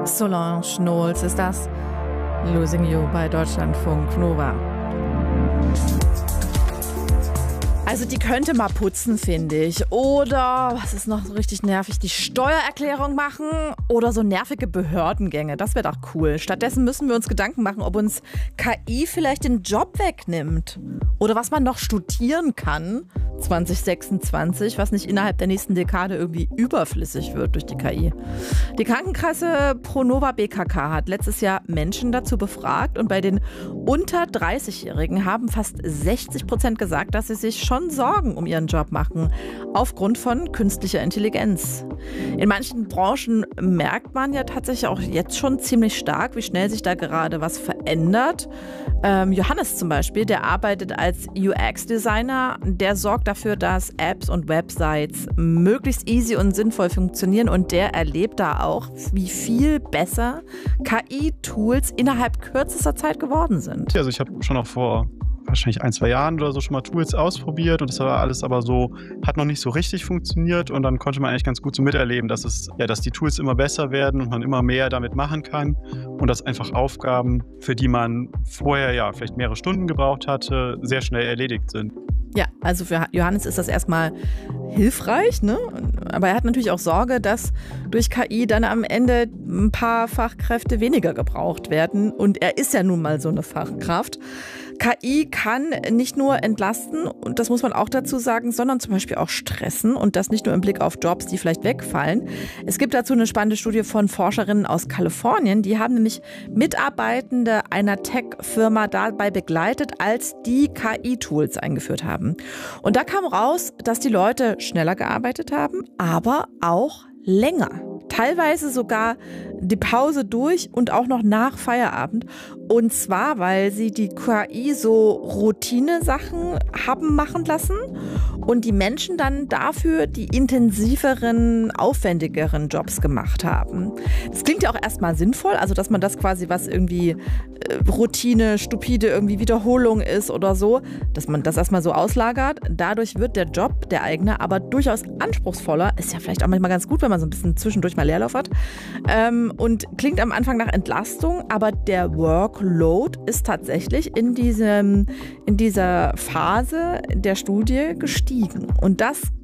Solange Knowles ist das. Losing You bei Deutschlandfunk Nova. Also die könnte mal putzen, finde ich. Oder, was ist noch so richtig nervig, die Steuererklärung machen oder so nervige Behördengänge. Das wäre doch cool. Stattdessen müssen wir uns Gedanken machen, ob uns KI vielleicht den Job wegnimmt. Oder was man noch studieren kann, 2026, was nicht innerhalb der nächsten Dekade irgendwie überflüssig wird durch die KI. Die Krankenkasse Pronova BKK hat letztes Jahr Menschen dazu befragt und bei den unter 30-Jährigen haben fast 60% gesagt, dass sie sich schon Sorgen um ihren Job machen, aufgrund von künstlicher Intelligenz. In manchen Branchen merkt man ja tatsächlich auch jetzt schon ziemlich stark, wie schnell sich da gerade was verändert. Johannes zum Beispiel, der arbeitet als UX-Designer, der sorgt dafür, dass Apps und Websites möglichst easy und sinnvoll funktionieren und der erlebt da auch, wie viel besser KI-Tools innerhalb kürzester Zeit geworden sind. Also ich habe schon auch vor wahrscheinlich 1-2 Jahren oder so schon mal Tools ausprobiert und das war alles aber so, hat noch nicht so richtig funktioniert und dann konnte man eigentlich ganz gut so miterleben, dass die Tools immer besser werden und man immer mehr damit machen kann und dass einfach Aufgaben, für die man vorher ja vielleicht mehrere Stunden gebraucht hatte, sehr schnell erledigt sind. Ja, also für Johannes ist das erstmal hilfreich, ne? Aber er hat natürlich auch Sorge, dass durch KI dann am Ende ein paar Fachkräfte weniger gebraucht werden. Und er ist ja nun mal so eine Fachkraft. KI kann nicht nur entlasten, und das muss man auch dazu sagen, sondern zum Beispiel auch stressen und das nicht nur im Blick auf Jobs, die vielleicht wegfallen. Es gibt dazu eine spannende Studie von Forscherinnen aus Kalifornien, die haben nämlich Mitarbeitende einer Tech-Firma dabei begleitet, als die KI-Tools eingeführt haben. Und da kam raus, dass die Leute schneller gearbeitet haben, aber auch länger. Teilweise sogar die Pause durch und auch noch nach Feierabend. Und zwar, weil sie die KI so Routine-Sachen haben machen lassen und die Menschen dann dafür die intensiveren, aufwendigeren Jobs gemacht haben. Das klingt ja auch erstmal sinnvoll, also dass man das quasi, was irgendwie Routine, stupide irgendwie Wiederholung ist oder so, dass man das erstmal so auslagert. Dadurch wird der Job, der eigene, aber durchaus anspruchsvoller. Ist ja vielleicht auch manchmal ganz gut, wenn man so ein bisschen zwischendurch mal Leerlauf hat. Und klingt am Anfang nach Entlastung, aber der Workload ist tatsächlich in dieser Phase der Studie gestiegen. Und das